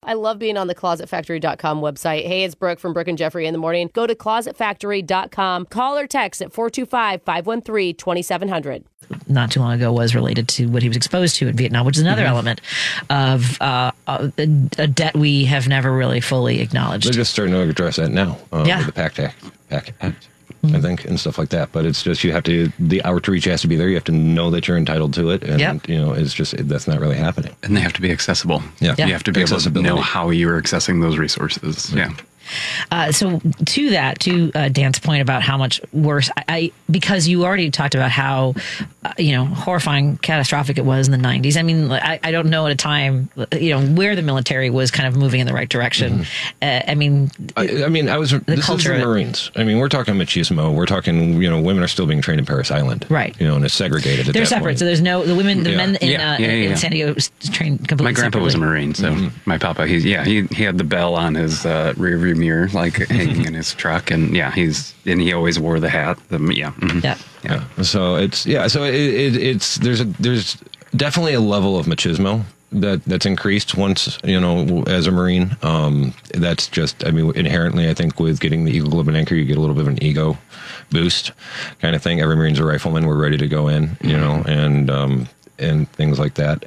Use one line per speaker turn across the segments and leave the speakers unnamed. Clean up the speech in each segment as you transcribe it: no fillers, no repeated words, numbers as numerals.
I love being on the ClosetFactory.com website. Hey, it's Brooke from Brooke and Jeffrey in the morning. Go to ClosetFactory.com. Call or text at 425-513-2700.
Not too long ago was related to what he was exposed to in Vietnam, which is another element of a debt we have never really fully acknowledged.
They're just starting to address that now with the PACT Act. I think, and stuff like that. But it's just the outreach has to be there. You have to know that you're entitled to it. And, it's just, that's not really happening.
And they have to be accessible. Yeah. You have to be able to know how you're accessing those resources. Yeah.
So to Dan's point about how much worse, because you already talked about how, horrifying, catastrophic it was in the 90s. I mean, I don't know at a time, where the military was kind of moving in the right direction. I was this is the Marines. I mean, we're talking machismo. We're talking, women are still being trained in Parris Island. Right. And it's segregated at They're
that
separate.
point.
So there's no, the men in San Diego trained completely
My grandpa
separately.
was a Marine, so my papa, he had the bell on his rear view mirror, like hanging in his truck, and he always wore the hat.
So there's definitely a level of machismo that's increased once, as a Marine. That's just, inherently, I think with getting the Eagle Globe and Anchor, you get a little bit of an ego boost kind of thing. Every Marine's a rifleman. We're ready to go in, and things like that.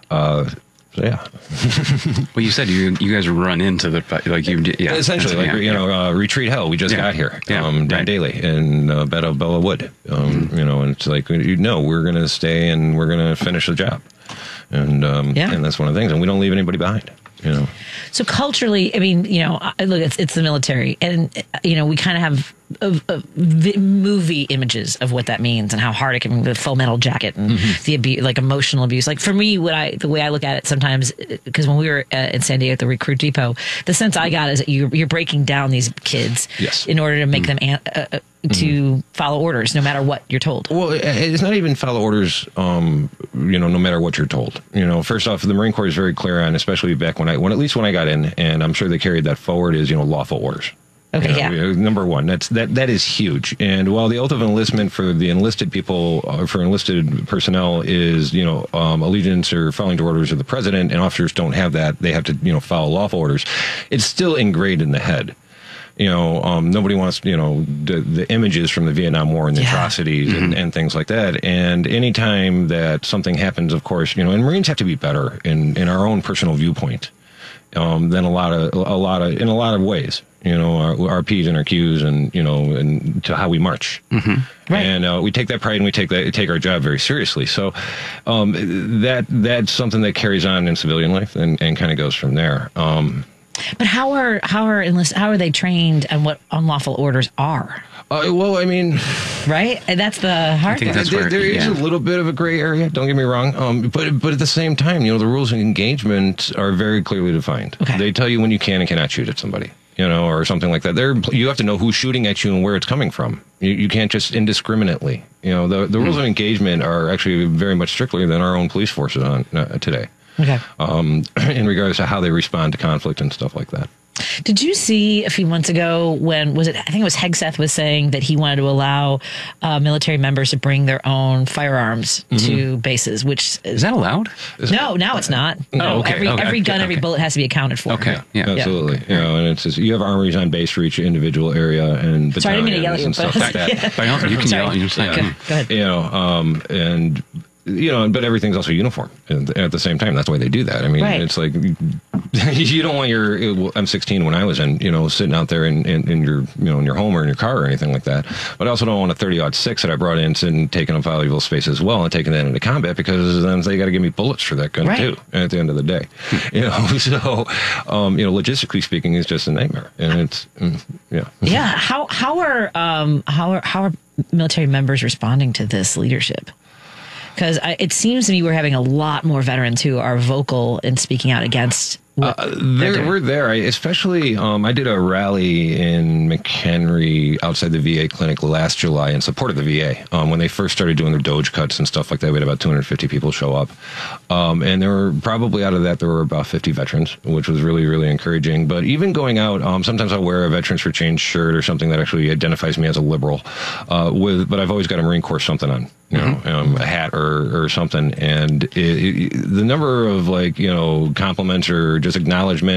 Well,
you said you guys run into the
essentially Retreat Hell. We just got here, Dan Daly in Bella Wood. And it's like we're going to stay and we're going to finish the job, and that's one of the things, and we don't leave anybody behind.
So culturally, look, it's the military, and we kind of have movie images of what that means and how hard it can be, the Full Metal Jacket and the abuse, like emotional abuse. Like for me, the way I look at it sometimes, because when we were in San Diego at the recruit depot, the sense I got is that you're breaking down these kids in order to make them to follow orders, no matter what you're told.
Well, it's not even follow orders, no matter what you're told. First off, the Marine Corps is very clear on, especially back when at least when I got in, and I'm sure they carried that forward, is, lawful orders.
Okay,
number one, that is huge. And while the oath of enlistment for the enlisted people, for enlisted personnel, is allegiance or following to orders of the president, and officers don't have that; they have to follow lawful orders. It's still ingrained in the head. Nobody wants the images from the Vietnam War and the atrocities and things like that. And anytime that something happens, of course, and Marines have to be better in our own personal viewpoint than in a lot of ways. Our P's and our Q's, and and to how we march, right. And we take that pride and we take our job very seriously. So that's something that carries on in civilian life and kind of goes from there.
But how are they trained and what unlawful orders are? Right? And that's the hard thing.
There is a little bit of a gray area, don't get me wrong. But at the same time, the rules of engagement are very clearly defined. Okay. They tell you when you can and cannot shoot at somebody, or something like that. You have to know who's shooting at you and where it's coming from. You can't just indiscriminately. The rules of engagement are actually very much stricter than our own police forces on today. Okay. In regards to how they respond to conflict and stuff like that.
Did you see a few months ago I think it was Hegseth was saying that he wanted to allow military members to bring their own firearms to bases, which
is that allowed?
No, now it's not. No, every gun, every bullet has to be accounted for.
Okay. Yeah. Absolutely. And it's just, you have armories on base for each individual area and battalions.
Sorry, I didn't mean to yell at you,
and stuff like that.
You can yell. You can
go ahead.
But everything's also uniform at the same time. That's why they do that. It's like you don't want your M16 when I was in, sitting out there in your, in your home or in your car or anything like that. But I also don't want a 30-06 that I brought in and taking up valuable space as well and taking that into combat, because then they got to give me bullets for that gun too at the end of the day. So logistically speaking, it's just a nightmare, and it's How are military members responding to this leadership? Because it seems to me we're having a lot more veterans who are vocal in speaking out against. We're there. Especially, I did a rally in McHenry outside the VA clinic last July in support of the VA. When they first started doing their Doge cuts and stuff like that, we had about 250 people show up. And there were probably out of that, there were about 50 veterans, which was really, really encouraging. But even going out, sometimes I'll wear a Veterans for Change shirt or something that actually identifies me as a liberal. But I've always got a Marine Corps something on. A hat or something, and the number of compliments or just acknowledgement